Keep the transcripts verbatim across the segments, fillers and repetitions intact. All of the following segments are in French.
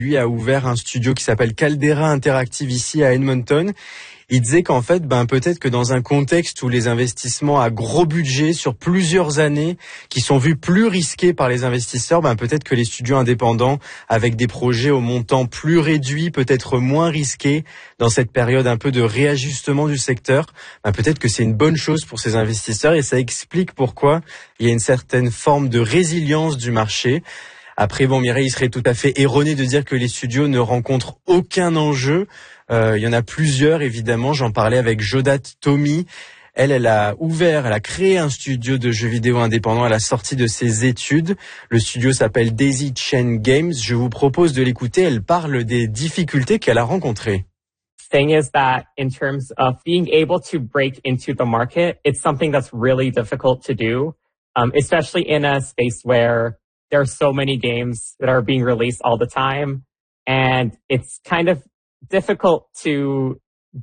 Lui a ouvert un studio qui s'appelle Caldera Interactive ici à Edmonton. Il disait qu'en fait, ben peut-être que dans un contexte où les investissements à gros budget sur plusieurs années, qui sont vus plus risqués par les investisseurs, ben peut-être que les studios indépendants, avec des projets au montant plus réduit, peut-être moins risqués, dans cette période un peu de réajustement du secteur, ben peut-être que c'est une bonne chose pour ces investisseurs et ça explique pourquoi il y a une certaine forme de résilience du marché. Après, bon, Mireille, il serait tout à fait erroné de dire que les studios ne rencontrent aucun enjeu. Euh, il y en a plusieurs, évidemment. J'en parlais avec Jodat Tommy. Elle, elle a ouvert, elle a créé un studio de jeux vidéo indépendant à la sortie de ses études. Le studio s'appelle Daisy Chain Games. Je vous propose de l'écouter. Elle parle des difficultés qu'elle a rencontrées. Thing is that in terms of being able to break into the market, it's something that's really difficult to do, um, especially in a space where there are so many games that are being released all the time, and it's kind of difficult to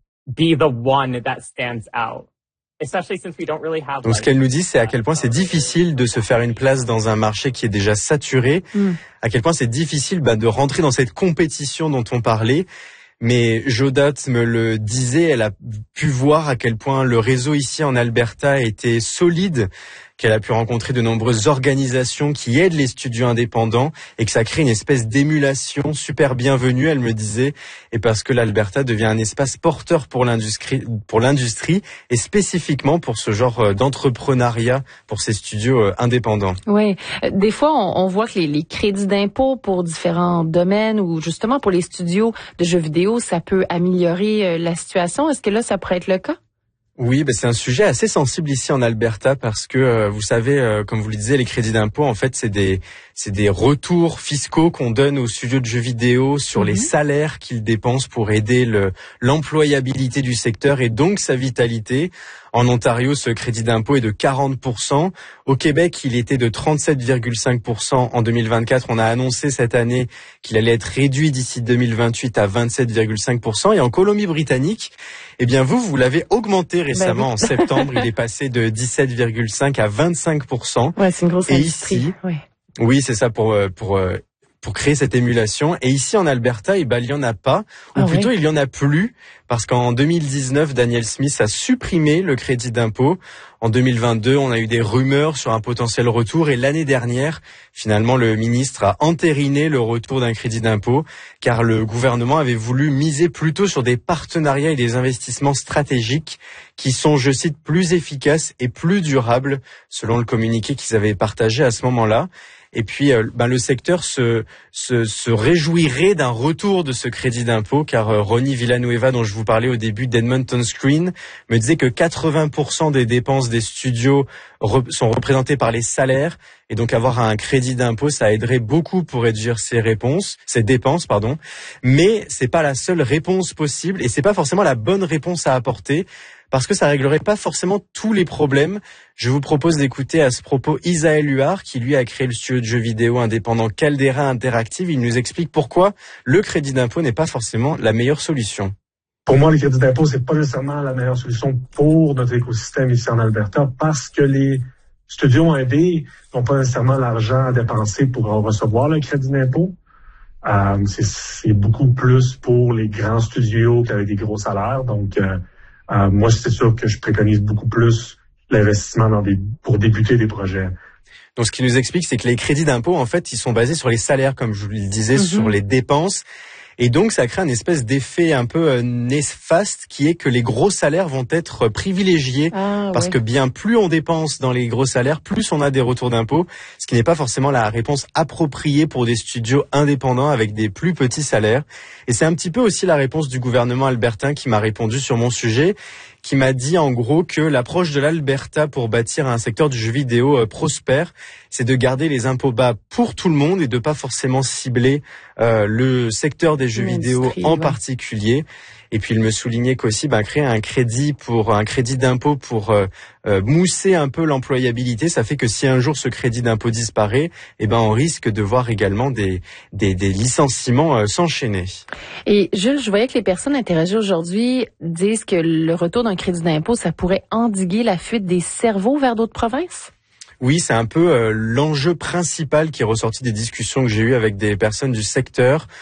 be the one that stands out, especially since we don't really have. Donc ce qu'elle nous dit, c'est à quel point c'est difficile de se faire une place dans un marché qui est déjà saturé, mm. à quel point c'est difficile bah, de rentrer dans cette compétition dont on parlait. Mais Jodat me le disait, elle a pu voir à quel point le réseau ici en Alberta était solide, qu'elle a pu rencontrer de nombreuses organisations qui aident les studios indépendants et que ça crée une espèce d'émulation super bienvenue, elle me disait, et parce que l'Alberta devient un espace porteur pour l'industrie, pour l'industrie et spécifiquement pour ce genre d'entrepreneuriat pour ces studios indépendants. Oui, des fois on, on voit que les, les crédits d'impôt pour différents domaines ou justement pour les studios de jeux vidéo, ça peut améliorer la situation. Est-ce que là, ça pourrait être le cas? Oui, ben c'est un sujet assez sensible ici en Alberta parce que euh, vous savez, euh, comme vous le disiez, les crédits d'impôt, en fait, c'est des c'est des retours fiscaux qu'on donne aux studios de jeux vidéo sur mm-hmm. les salaires qu'ils dépensent pour aider le l'employabilité du secteur et donc sa vitalité. En Ontario, ce crédit d'impôt est de quarante pour cent. Au Québec, il était de trente-sept virgule cinq pour cent en deux mille vingt-quatre. On a annoncé cette année qu'il allait être réduit d'ici deux mille vingt-huit à vingt-sept virgule cinq pour cent. Et en Colombie-Britannique, eh bien vous, vous l'avez augmenté récemment. Ben oui. En septembre, il est passé de dix-sept virgule cinq à vingt-cinq pour cent. Ouais, c'est une grosse et industrie. Ici, ouais. Oui, c'est ça pour pour pour créer cette émulation. Et ici en Alberta, eh ben il y en a pas, ou ah plutôt oui. il y en a plus, parce qu'en deux mille dix-neuf, Danielle Smith a supprimé le crédit d'impôt. En deux mille vingt-deux, on a eu des rumeurs sur un potentiel retour, et l'année dernière, finalement, le ministre a entériné le retour d'un crédit d'impôt, car le gouvernement avait voulu miser plutôt sur des partenariats et des investissements stratégiques qui sont, je cite, plus efficaces et plus durables, selon le communiqué qu'ils avaient partagé à ce moment-là. Et puis, euh, ben, le secteur se, se, se réjouirait d'un retour de ce crédit d'impôt, car euh, Ronnie Villanueva, dont je vous parlais au début d'Edmonton Screen, me disait que quatre-vingts pour cent des dépenses des studios re- sont représentées par les salaires, et donc avoir un crédit d'impôt, ça aiderait beaucoup pour réduire ces réponses, ces dépenses, pardon. Mais c'est pas la seule réponse possible, et c'est pas forcément la bonne réponse à apporter, parce que ça réglerait pas forcément tous les problèmes. Je vous propose d'écouter à ce propos Isaël Huard, qui lui a créé le studio de jeux vidéo indépendant Caldera Interactive. Il nous explique pourquoi le crédit d'impôt n'est pas forcément la meilleure solution. Pour moi, le crédit d'impôt, c'est pas nécessairement la meilleure solution pour notre écosystème ici en Alberta, parce que les studios indés n'ont pas nécessairement l'argent à dépenser pour recevoir le crédit d'impôt. Euh, c'est, c'est beaucoup plus pour les grands studios qui avaient des gros salaires. Donc, euh, Euh, moi, c'est sûr que je préconise beaucoup plus l'investissement dans des, pour débuter des projets. Donc, ce qui nous explique, c'est que les crédits d'impôt, en fait, ils sont basés sur les salaires, comme je vous le disais, mm-hmm. sur les dépenses. Et donc, ça crée un espèce d'effet un peu euh, néfaste, qui est que les gros salaires vont être privilégiés, ah, parce ouais. que bien plus on dépense dans les gros salaires, plus on a des retours d'impôts, ce qui n'est pas forcément la réponse appropriée pour des studios indépendants avec des plus petits salaires. Et c'est un petit peu aussi la réponse du gouvernement albertain qui m'a répondu sur mon sujet, qui m'a dit en gros que l'approche de l'Alberta pour bâtir un secteur du jeu vidéo euh, prospère, c'est de garder les impôts bas pour tout le monde et de pas forcément cibler euh, le secteur des jeux vidéo en ouais. particulier. Et puis il me soulignait qu'aussi ben, créer un crédit pour un crédit d'impôt pour euh, euh, mousser un peu l'employabilité, ça fait que si un jour ce crédit d'impôt disparaît, eh ben on risque de voir également des des, des licenciements euh, s'enchaîner. Et Jules, je voyais que les personnes interrogées aujourd'hui disent que le retour d'un crédit d'impôt, ça pourrait endiguer la fuite des cerveaux vers d'autres provinces. Oui, c'est un peu euh, l'enjeu principal qui est ressorti des discussions que j'ai eues avec des personnes du secteur.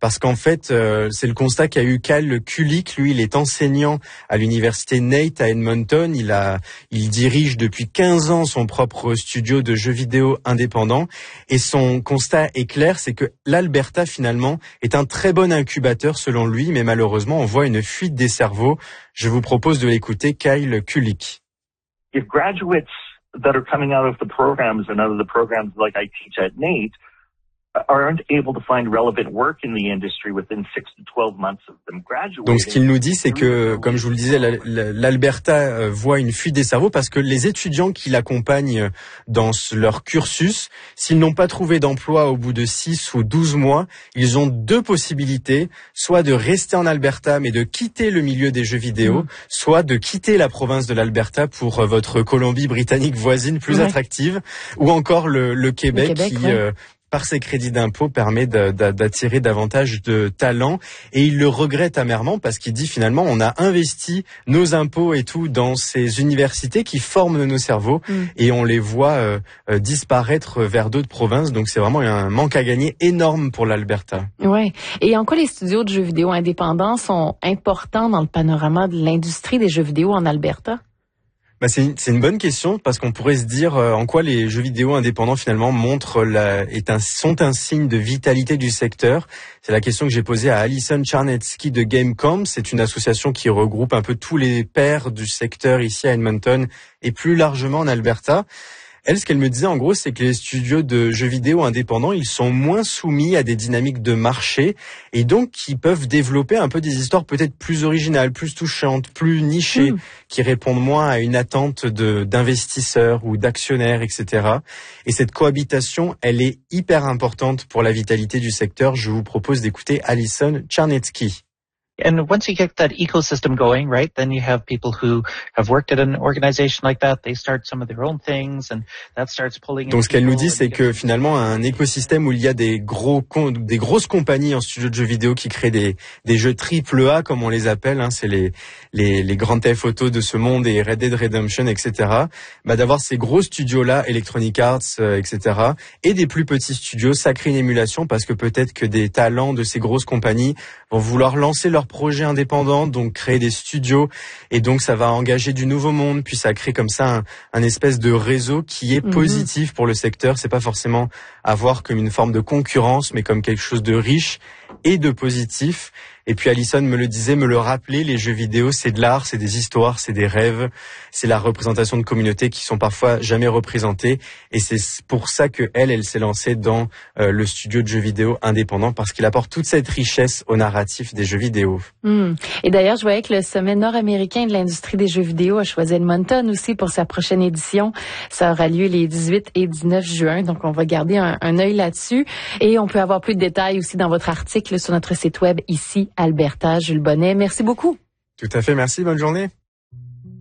parce qu'en fait, euh, c'est le constat qu'a eu Kyle Kulik. Lui, il est enseignant à l'université Nate à Edmonton. Il a, il dirige depuis quinze ans son propre studio de jeux vidéo indépendant. Et son constat est clair, c'est que l'Alberta, finalement, est un très bon incubateur selon lui, mais malheureusement, on voit une fuite des cerveaux. Je vous propose de l'écouter, Kyle Kulik. If graduates that are coming out of the programs and out of the programs like I teach at Nate aren't able to find relevant work in the industry within six to twelve months of them graduating. Donc ce qu'il nous dit, c'est que, comme je vous le disais, l'Alberta voit une fuite des cerveaux parce que les étudiants qui l'accompagnent dans leur cursus, s'ils n'ont pas trouvé d'emploi au bout de six ou douze mois, ils ont deux possibilités, soit de rester en Alberta mais de quitter le milieu des jeux vidéo, mmh. soit de quitter la province de l'Alberta pour votre Colombie-Britannique voisine plus ouais. attractive, ou encore le, le Québec, le Québec qui... Ouais. Euh, par ses crédits d'impôt, permet d'attirer davantage de talents. Et il le regrette amèrement parce qu'il dit finalement, on a investi nos impôts et tout dans ces universités qui forment nos cerveaux mmh. et on les voit euh, euh, disparaître vers d'autres provinces. Donc c'est vraiment un manque à gagner énorme pour l'Alberta. Ouais. Et en quoi les studios de jeux vidéo indépendants sont importants dans le panorama de l'industrie des jeux vidéo en Alberta? Bah c'est une, c'est une bonne question parce qu'on pourrait se dire euh, en quoi les jeux vidéo indépendants finalement montrent la, est un, sont un signe de vitalité du secteur. C'est la question que j'ai posée à Alison Charnetsky de Gamecom. C'est une association qui regroupe un peu tous les pairs du secteur ici à Edmonton et plus largement en Alberta. Elle, ce qu'elle me disait en gros, c'est que les studios de jeux vidéo indépendants, ils sont moins soumis à des dynamiques de marché et donc ils peuvent développer un peu des histoires peut-être plus originales, plus touchantes, plus nichées, mmh. qui répondent moins à une attente de d'investisseurs ou d'actionnaires, et cetera. Et cette cohabitation, elle est hyper importante pour la vitalité du secteur. Je vous propose d'écouter Alison Charnetsky. And once you get that ecosystem going, right, then you have people who have worked at an organization like that. They start some of their own things and that starts pulling. Donc ce qu'elle nous dit, c'est que finalement un écosystème où il y a des gros des grosses compagnies en studio de jeux vidéo qui créent des des jeux triple A comme on les appelle, hein, c'est les les les Grand Theft Auto de ce monde et Red Dead Redemption, et cetera. Bah d'avoir ces gros studios là, Electronic Arts, euh, et cetera. Et des plus petits studios, ça crée une émulation parce que peut-être que des talents de ces grosses compagnies vont vouloir lancer leur projets indépendants, donc créer des studios, et donc ça va engager du nouveau monde, puis ça crée comme ça un, un espèce de réseau qui est positif mmh. pour le secteur. C'est pas forcément à voir comme une forme de concurrence, mais comme quelque chose de riche et de positif. Et puis Alison me le disait, me le rappelait, les jeux vidéo, c'est de l'art, c'est des histoires, c'est des rêves, c'est la représentation de communautés qui sont parfois jamais représentées. Et c'est pour ça que elle, elle s'est lancée dans euh, le studio de jeux vidéo indépendant, parce qu'il apporte toute cette richesse au narratif des jeux vidéo. Mmh. Et d'ailleurs, je voyais que le sommet nord-américain de l'industrie des jeux vidéo a choisi Edmonton aussi pour sa prochaine édition. Ça aura lieu les dix-huit et dix-neuf juin, donc on va garder un, un œil là-dessus. Et on peut avoir plus de détails aussi dans votre article sur notre site web ici, Alberta. Jules Bonnet, merci beaucoup. Tout à fait, merci, bonne journée.